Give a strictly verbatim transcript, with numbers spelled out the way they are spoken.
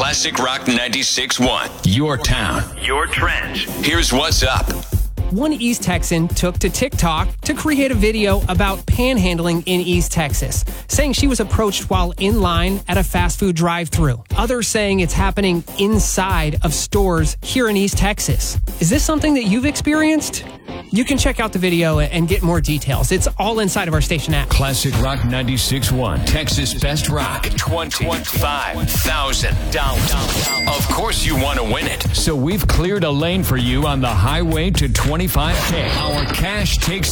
Classic Rock ninety-six point one. Your town, your trends. Here's what's up. One East Texan took to TikTok to create a video about panhandling in East Texas, saying she was approached while in line at a fast food drive-thru. Others saying it's happening inside of stores here in East Texas. Is this something that you've experienced? You can check out the video and get more details. It's all inside of our station app. Classic Rock ninety-six point one. Texas Best Rock. twenty-five thousand dollars. Of course you want to win it. So we've cleared a lane for you on the highway to twenty-five K. Our cash takes